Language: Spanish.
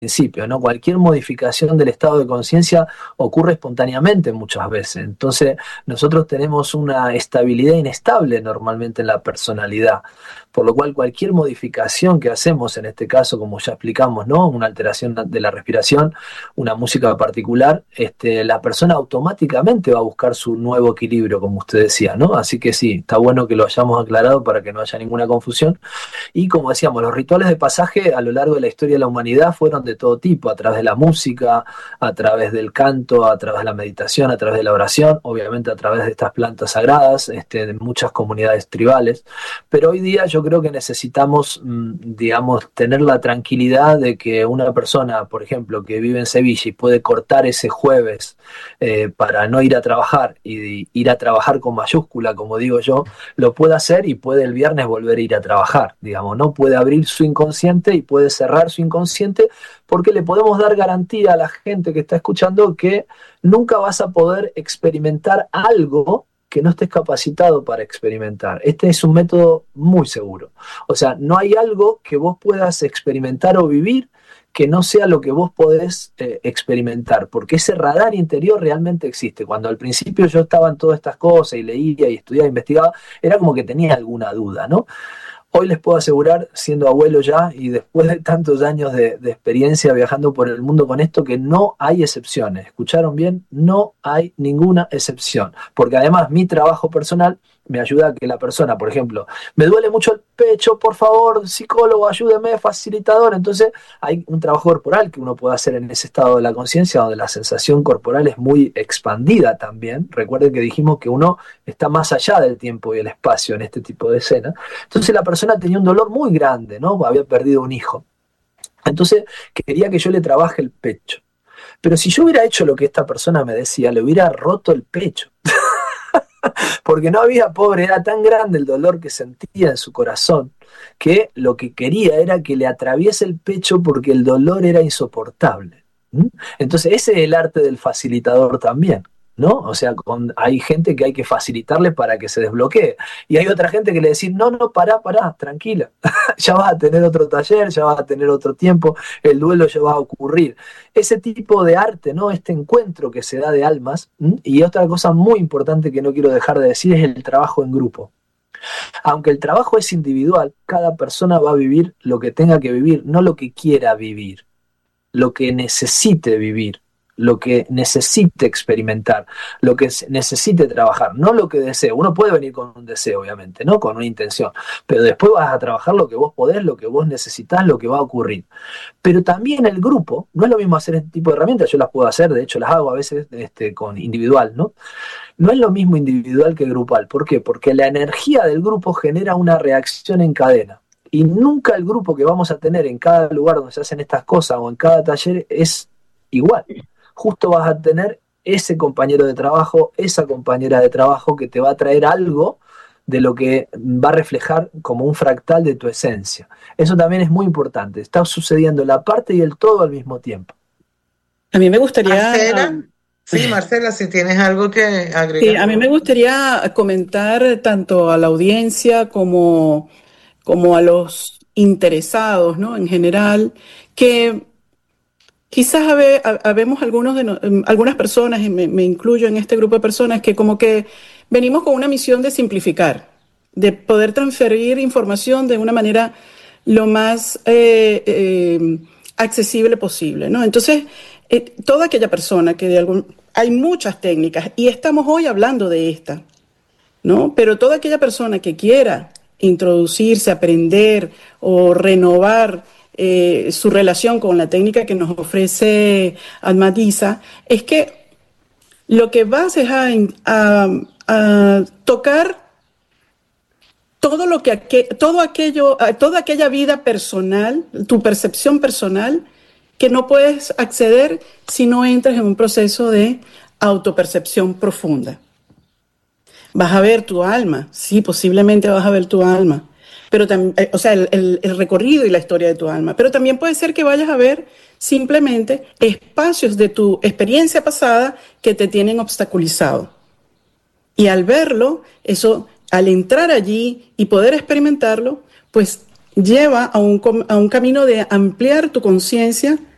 principio, ¿no? Cualquier modificación del estado de conciencia ocurre espontáneamente muchas veces. Entonces, nosotros tenemos una estabilidad inestable normalmente en la personalidad, por lo cual cualquier modificación que hacemos, en este caso, como ya explicamos, ¿no? Una alteración de la respiración, una música particular, la persona automáticamente va a buscar su nuevo equilibrio, como usted decía, ¿no? Así que sí, está bueno que lo hayamos aclarado para que no haya ninguna confusión. Y como decíamos, los rituales de pasaje a lo largo de la historia de la humanidad fueron de todo tipo, a través de la música, a través del canto, a través de la meditación, a través de la oración, obviamente a través de estas plantas sagradas, de muchas comunidades tribales. Pero hoy día yo creo que necesitamos, digamos, tener la tranquilidad de que una persona, por ejemplo, que vive en Sevilla y puede cortar ese jueves para no ir a trabajar y ir a trabajar con mayúscula, como digo yo, lo puede hacer y puede el viernes volver a ir a trabajar, digamos, ¿no? Puede abrir su inconsciente y puede cerrar su inconsciente, porque le podemos dar garantía a la gente que está escuchando que nunca vas a poder experimentar algo que no estés capacitado para experimentar. Este es un método muy seguro. O sea, no hay algo que vos puedas experimentar o vivir que no sea lo que vos podés experimentar, porque ese radar interior realmente existe. Cuando al principio yo estaba en todas estas cosas y leía y estudiaba, investigaba, era como que tenía alguna duda, ¿no? Hoy les puedo asegurar, siendo abuelo ya y después de tantos años de experiencia viajando por el mundo con esto, que no hay excepciones. ¿Escucharon bien? No hay ninguna excepción. Porque además mi trabajo personal me ayuda a que la persona, por ejemplo, me duele mucho el pecho, por favor, psicólogo, ayúdeme, facilitador. Entonces hay un trabajo corporal que uno puede hacer en ese estado de la conciencia, donde la sensación corporal es muy expandida también. Recuerden que dijimos que uno está más allá del tiempo y el espacio en este tipo de escena. Entonces la persona tenía un dolor muy grande, ¿no? Había perdido un hijo. Entonces quería que yo le trabaje el pecho. Pero si yo hubiera hecho lo que esta persona me decía, le hubiera roto el pecho. Porque no había, pobre, era tan grande el dolor que sentía en su corazón, que lo que quería era que le atraviese el pecho porque el dolor era insoportable. ¿Mm? Entonces ese es el arte del facilitador también, ¿no? O sea, hay gente que hay que facilitarle para que se desbloquee. Y hay otra gente que le decís, no, no, pará, tranquila. Ya vas a tener otro taller, ya vas a tener otro tiempo, el duelo ya va a ocurrir. Ese tipo de arte, ¿no? Este encuentro que se da de almas. Y otra cosa muy importante que no quiero dejar de decir es el trabajo en grupo. Aunque el trabajo es individual, cada persona va a vivir lo que tenga que vivir, no lo que quiera vivir, lo que necesite vivir, lo que necesite experimentar, lo que necesite trabajar, no lo que desee. Uno puede venir con un deseo, obviamente, ¿no? Con una intención, pero después vas a trabajar lo que vos podés, lo que vos necesitás, lo que va a ocurrir. Pero también el grupo, no es lo mismo hacer este tipo de herramientas, yo las puedo hacer, de hecho las hago a veces con individual, ¿no? No es lo mismo individual que grupal. ¿Por qué? Porque la energía del grupo genera una reacción en cadena. Y nunca el grupo que vamos a tener en cada lugar donde se hacen estas cosas o en cada taller es igual. Justo vas a tener ese compañero de trabajo, esa compañera de trabajo que te va a traer algo de lo que va a reflejar como un fractal de tu esencia. Eso también es muy importante. Está sucediendo la parte y el todo al mismo tiempo. A mí me gustaría... Marcela, sí, Marcela, si tienes algo que agregar. Sí, a mí me gustaría comentar tanto a la audiencia como a los interesados, ¿no? En general, que quizás habemos algunas personas, y me incluyo en este grupo de personas, que como que venimos con una misión de simplificar, de poder transferir información de una manera lo más accesible posible, ¿no? Entonces, toda aquella persona que hay muchas técnicas y estamos hoy hablando de esta, ¿no? Pero toda aquella persona que quiera introducirse, aprender o renovar su relación con la técnica que nos ofrece Admatisa, es que lo que vas es a tocar toda aquella vida personal, tu percepción personal, que no puedes acceder si no entras en un proceso de autopercepción profunda. Vas a ver tu alma, sí, posiblemente vas a ver tu alma, pero o sea, el recorrido y la historia de tu alma, pero también puede ser que vayas a ver simplemente espacios de tu experiencia pasada que te tienen obstaculizado. Y al verlo, eso, al entrar allí y poder experimentarlo, pues lleva a un camino de ampliar tu conciencia